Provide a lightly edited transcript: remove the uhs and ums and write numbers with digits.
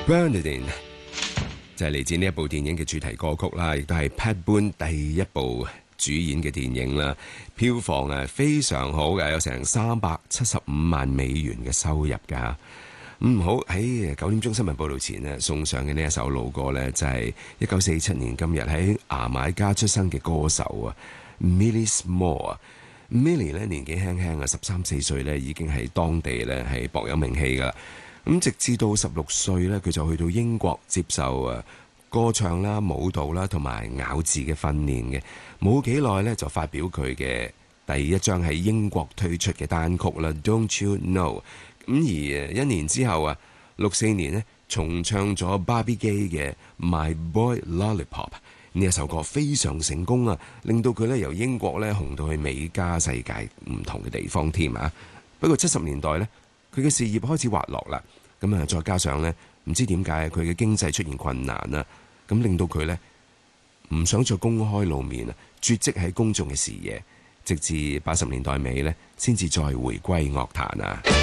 Bernadine 就係嚟自呢一部電影嘅主題歌曲啦，亦都係 Pat Boone 第一部主演嘅電影啦。票房非常好嘅，有成375萬美元嘅收入㗎。好，喺9點鐘新聞報導前呢，送上嘅呢一首老歌呢，就係1947年今日喺牙買加出生嘅歌手啊 Millie Small 啊。Millie 呢年紀輕輕啊，13、14歲呢已經喺當地呢係薄有名氣㗎啦。咁直至到16歲呢，佢就去到英國接受歌唱啦、舞蹈啦同埋咬字嘅訓練嘅。冇幾耐呢，就發表佢嘅第一張喺英國推出嘅單曲啦， Don't You Know。咁而1年之後啊，64年呢，重唱咗 Barbie Gay 嘅 My Boy Lollipop。呢一首歌非常成功啊，令到佢呢由英國呢紅到去美加世界唔同嘅地方添啊。不過70年代呢，佢嘅事業開始滑落啦。咁啊，再加上呢，唔知點解佢嘅經濟出現困難啦，咁令到佢呢唔想再公開露面啊，絕跡喺公眾嘅視野，直至80年代尾呢，先至再回歸樂壇啊。